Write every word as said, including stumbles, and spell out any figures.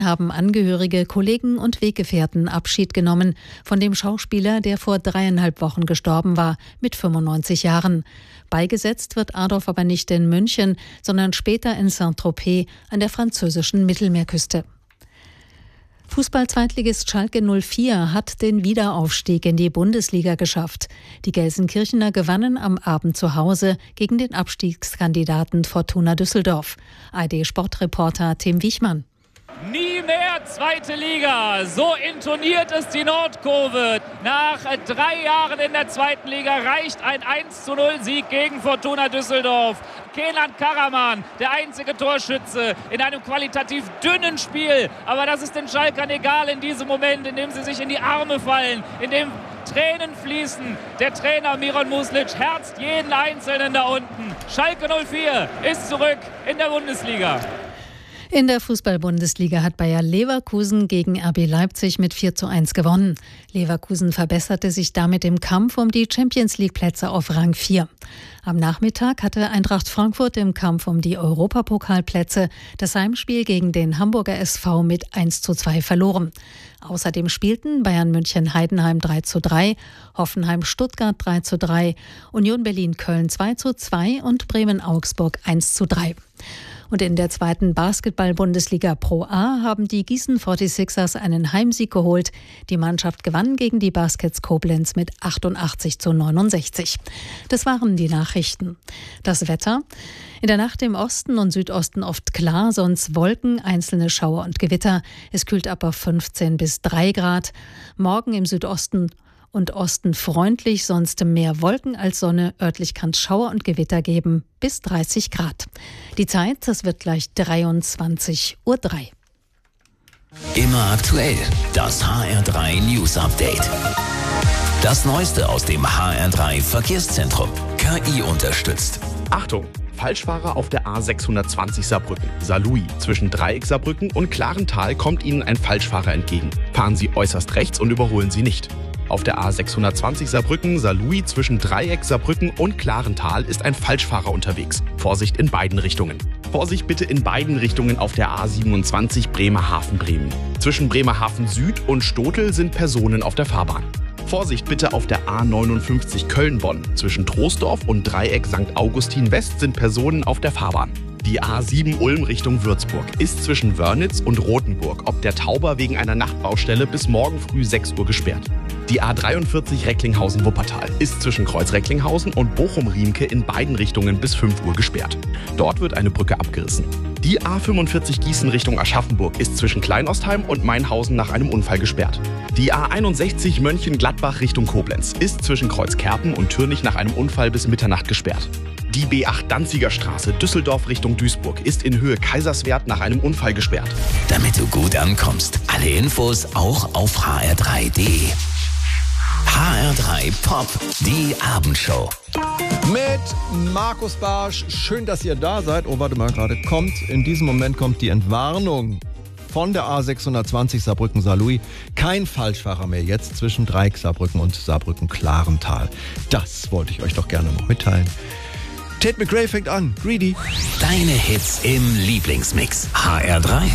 haben Angehörige, Kollegen und Weggefährten Abschied genommen von dem Schauspieler, der vor dreieinhalb Wochen gestorben war, mit fünfundneunzig Jahren. Beigesetzt wird Adolf aber nicht in München, sondern später in Saint-Tropez an der französischen Mittelmeerküste. Fußball-Zweitligist Schalke null vier hat den Wiederaufstieg in die Bundesliga geschafft. Die Gelsenkirchener gewannen am Abend zu Hause gegen den Abstiegskandidaten Fortuna Düsseldorf. A R D-Sportreporter Tim Wichmann. Nie mehr zweite Liga, so intoniert es die Nordkurve. Nach drei Jahren in der zweiten Liga reicht ein eins zu null Sieg gegen Fortuna Düsseldorf. Kenan Karaman, der einzige Torschütze in einem qualitativ dünnen Spiel. Aber das ist den Schalkern egal in diesem Moment, in dem sie sich in die Arme fallen, in dem Tränen fließen. Der Trainer Miron Muslic herzt jeden Einzelnen da unten. Schalke null vier ist zurück in der Bundesliga. In der Fußball-Bundesliga hat Bayer Leverkusen gegen R B Leipzig mit vier zu eins gewonnen. Leverkusen verbesserte sich damit im Kampf um die Champions-League-Plätze auf Rang vier. Am Nachmittag hatte Eintracht Frankfurt im Kampf um die Europapokalplätze das Heimspiel gegen den Hamburger S V mit eins zu zwei verloren. Außerdem spielten Bayern München Heidenheim drei zu drei, Hoffenheim Stuttgart drei zu drei, Union Berlin Köln zwei zu zwei und Bremen Augsburg eins zu drei. Und in der zweiten Basketball-Bundesliga Pro A haben die Gießen forty-sixers einen Heimsieg geholt. Die Mannschaft gewann gegen die Baskets Koblenz mit achtundachtzig zu neunundsechzig. Das waren die Nachrichten. Das Wetter: In der Nacht im Osten und Südosten oft klar, sonst Wolken, einzelne Schauer und Gewitter. Es kühlt ab auf fünfzehn bis drei Grad. Morgen im Südosten und Osten freundlich, sonst mehr Wolken als Sonne. Örtlich kann es Schauer und Gewitter geben, bis dreißig Grad. Die Zeit, das wird gleich dreiundzwanzig Uhr drei. Immer aktuell, das H R drei News Update. Das Neueste aus dem H R drei Verkehrszentrum. K I unterstützt. Achtung! Falschfahrer auf der A sechshundertzwanzig Saarbrücken. Saarlouis. Zwischen Dreieck Saarbrücken und Klarental kommt Ihnen ein Falschfahrer entgegen. Fahren Sie äußerst rechts und überholen Sie nicht. Auf der A sechshundertzwanzig Saarbrücken, Saarlouis zwischen Dreieck Saarbrücken und Klarental ist ein Falschfahrer unterwegs. Vorsicht in beiden Richtungen. Vorsicht bitte in beiden Richtungen auf der A siebenundzwanzig Bremerhaven-Bremen. Zwischen Bremerhaven Süd und Stotel sind Personen auf der Fahrbahn. Vorsicht bitte auf der A neunundfünfzig Köln-Bonn. Zwischen Troisdorf und Dreieck Sankt Augustin West sind Personen auf der Fahrbahn. Die A sieben Ulm Richtung Würzburg ist zwischen Wörnitz und Rothenburg ob der Tauber wegen einer Nachtbaustelle bis morgen früh sechs Uhr gesperrt. Die A dreiundvierzig Recklinghausen-Wuppertal ist zwischen Kreuz Recklinghausen und Bochum-Riemke in beiden Richtungen bis fünf Uhr gesperrt. Dort wird eine Brücke abgerissen. Die A fünfundvierzig Gießen Richtung Aschaffenburg ist zwischen Kleinostheim und Mainhausen nach einem Unfall gesperrt. Die A einundsechzig Mönchengladbach Richtung Koblenz ist zwischen Kreuzkerpen und Türnich nach einem Unfall bis Mitternacht gesperrt. Die B acht Danziger Straße Düsseldorf Richtung Duisburg ist in Höhe Kaiserswerth nach einem Unfall gesperrt. Damit du gut ankommst, alle Infos auch auf h r drei punkt d e. H R drei Pop, die Abendshow. Mit Markus Barsch. Schön, dass ihr da seid. Oh, warte mal, gerade kommt, in diesem Moment kommt die Entwarnung von der A sechshundertzwanzig Saarbrücken-Saarlouis. Kein Falschfahrer mehr jetzt zwischen Dreieck Saarbrücken und Saarbrücken-Klarental. Das wollte ich euch doch gerne noch mitteilen. Tate McRae fängt an. Greedy. Deine Hits im Lieblingsmix. H R drei.